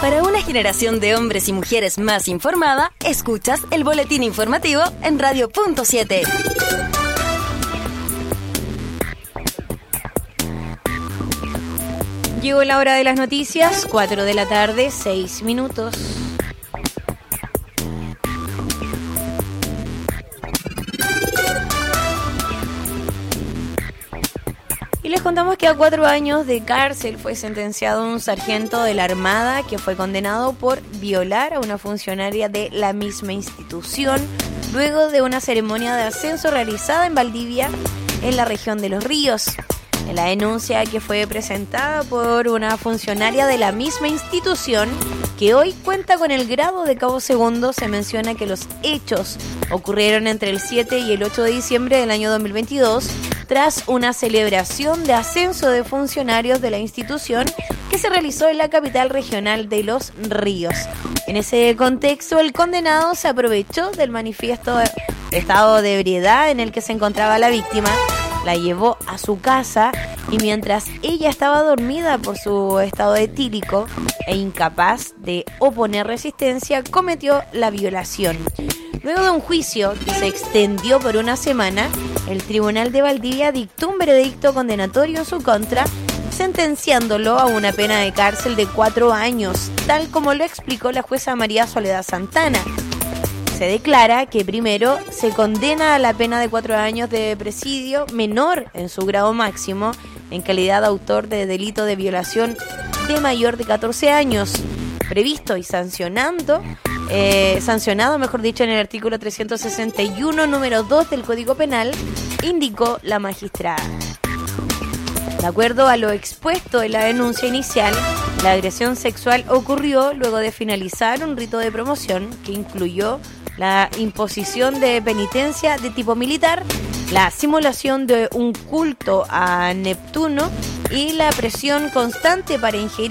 Para una generación de hombres y mujeres más informada, escuchas el boletín informativo en Radio.7. Llegó la hora de las noticias, 4 de la tarde, 6 minutos. Y les contamos que a 4 años de cárcel fue sentenciado un sargento de la Armada que fue condenado por violar a una funcionaria de la misma institución luego de una ceremonia de ascenso realizada en Valdivia, en la región de Los Ríos. En la denuncia que fue presentada por una funcionaria de la misma institución, que hoy cuenta con el grado de cabo segundo, se menciona que los hechos ocurrieron entre el 7 y el 8 de diciembre del año 2022, tras una celebración de ascenso de funcionarios de la institución que se realizó en la capital regional de Los Ríos. En ese contexto, el condenado se aprovechó del manifiesto estado de ebriedad en el que se encontraba la víctima, la llevó a su casa y mientras ella estaba dormida por su estado etílico e incapaz de oponer resistencia, cometió la violación. Luego de un juicio que se extendió por una semana, el Tribunal de Valdivia dictó un veredicto condenatorio en su contra, sentenciándolo a una pena de cárcel de 4 años, tal como lo explicó la jueza María Soledad Santana. Se declara que primero se condena a la pena de 4 años de presidio menor en su grado máximo en calidad de autor de delito de violación de mayor de 14 años, previsto y sancionado en el artículo 361, número 2 del Código Penal, indicó la magistrada. De acuerdo a lo expuesto en la denuncia inicial, la agresión sexual ocurrió luego de finalizar un rito de promoción que incluyó la imposición de penitencia de tipo militar, la simulación de un culto a Neptuno y la presión constante para ingerir